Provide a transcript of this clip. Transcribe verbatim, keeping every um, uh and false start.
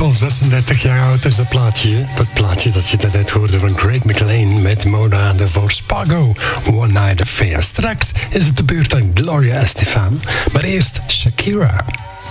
al zesendertig jaar oud is dat plaatje. Dat plaatje dat je daarnet hoorde van Craig McLean met Mona en daarvoor Spago, One Night Affair. Straks is het de beurt aan Gloria Estefan, maar eerst Shakira.